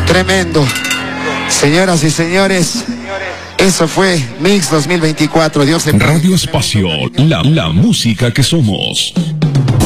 Tremendo. Señoras y señores, eso fue Mix 2024. Dios te Radio Espacio, la música que somos.